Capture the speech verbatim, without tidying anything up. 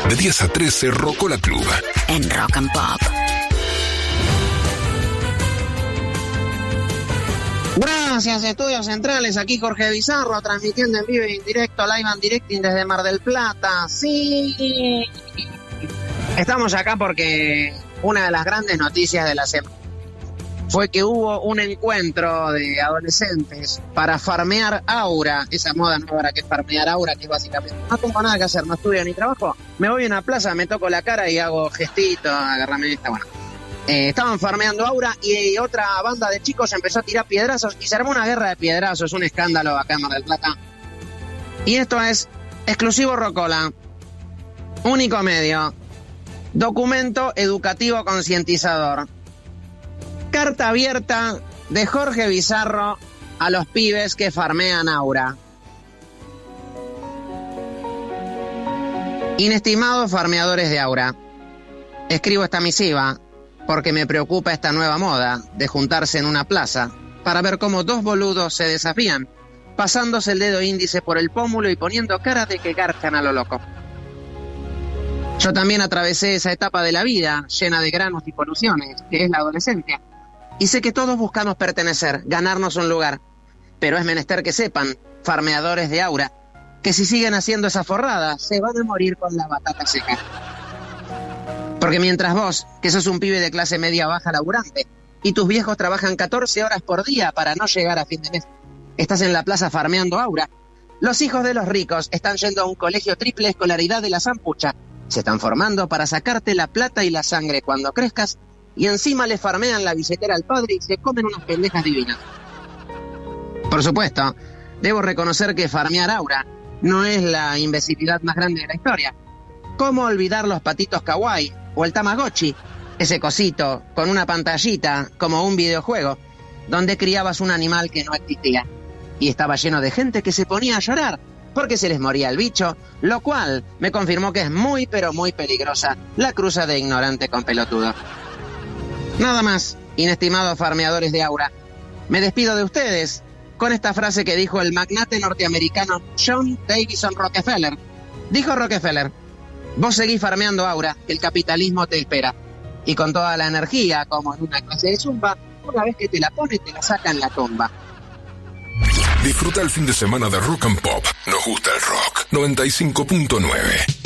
De diez a trece, Rocola Club. En Rock and Pop. Gracias, Estudios Centrales. Aquí Jorge Bizarro, transmitiendo en vivo y en directo, live and directing desde Mar del Plata. Sí. Estamos acá porque una de las grandes noticias de la semana fue que hubo un encuentro de adolescentes para farmear aura, esa moda nueva que es farmear aura, que es básicamente, no tengo nada que hacer, no estudio ni trabajo, me voy a una plaza, me toco la cara y hago gestitos, agarrame esta, bueno. Eh, estaban farmeando aura y otra banda de chicos empezó a tirar piedrazos y se armó una guerra de piedrazos, un escándalo acá en Mar del Plata. Y esto es exclusivo Rocola, único medio, documento educativo concientizador. Carta abierta de Jorge Bizarro a los pibes que farmean aura. Inestimados farmeadores de aura, escribo esta misiva porque me preocupa esta nueva moda de juntarse en una plaza para ver cómo dos boludos se desafían, pasándose el dedo índice por el pómulo y poniendo cara de que garchan a lo loco. Yo también atravesé esa etapa de la vida llena de granos y poluciones, que es la adolescencia. Y sé que todos buscamos pertenecer, ganarnos un lugar. Pero es menester que sepan, farmeadores de aura, que si siguen haciendo esa forrada, se van a morir con la batata seca. Porque mientras vos, que sos un pibe de clase media baja laburante, y tus viejos trabajan catorce horas por día para no llegar a fin de mes, estás en la plaza farmeando aura, los hijos de los ricos están yendo a un colegio triple escolaridad de la Zampucha, se están formando para sacarte la plata y la sangre cuando crezcas, y encima le farmean la billetera al padre y se comen unas pendejas divinas. Por supuesto, debo reconocer que farmear aura no es la imbecilidad más grande de la historia. ¿Cómo olvidar los patitos kawaii o el Tamagotchi? Ese cosito con una pantallita como un videojuego, donde criabas un animal que no existía. Y estaba lleno de gente que se ponía a llorar porque se les moría el bicho, lo cual me confirmó que es muy pero muy peligrosa la cruza de ignorante con pelotudo. Nada más, inestimados farmeadores de aura. Me despido de ustedes con esta frase que dijo el magnate norteamericano John Davison Rockefeller. Dijo Rockefeller: vos seguís farmeando aura, que el capitalismo te espera. Y con toda la energía, como en una clase de zumba, una vez que te la pones, te la sacan la tumba. Disfruta el fin de semana de Rock and Pop. Nos gusta el rock. noventa y cinco punto nueve.